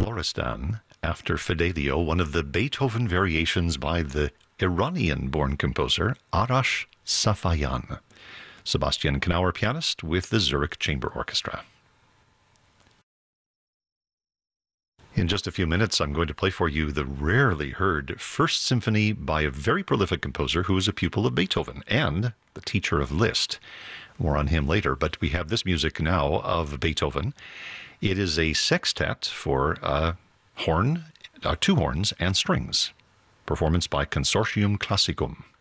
Florestan after Fidelio, one of the Beethoven variations by the Iranian-born composer Arash Safayan. Sebastian Knauer, pianist with the Zurich Chamber Orchestra. In just a few minutes, I'm going to play for you the rarely heard First Symphony by a very prolific composer who is a pupil of Beethoven and the teacher of Liszt. More on him later, but we have this music now of Beethoven. It is a sextet for two horns and strings. Performance by Consortium Classicum.